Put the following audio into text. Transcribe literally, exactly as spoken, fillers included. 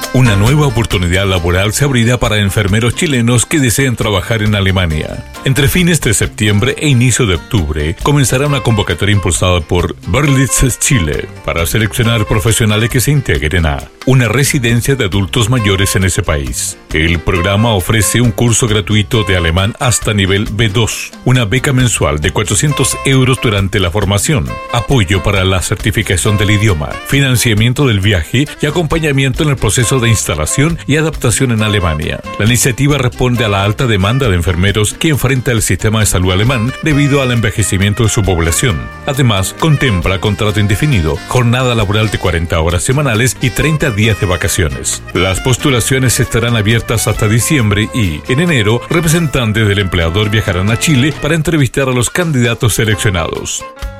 Una nueva oportunidad laboral se abrirá para enfermeros chilenos que deseen trabajar en Alemania. Entre fines de septiembre e inicio de octubre, comenzará una convocatoria impulsada por Berlitz Chile para seleccionar profesionales que se integren a una residencia de adultos mayores en ese país. El programa ofrece un curso gratuito de alemán hasta nivel B dos, una beca mensual de cuatrocientos euros durante la formación, apoyo para la certificación del idioma, financiamiento del viaje y acompañamiento en el proceso de instalación y adaptación en Alemania. La iniciativa responde a la alta demanda de enfermeros que enfrenta el sistema de salud alemán debido al envejecimiento de su población. Además, contempla contrato indefinido, jornada laboral de cuarenta horas semanales y treinta días de vacaciones. Las postulaciones estarán abiertas hasta diciembre y, en enero, representantes del empleador viajarán a Chile para entrevistar a los candidatos seleccionados.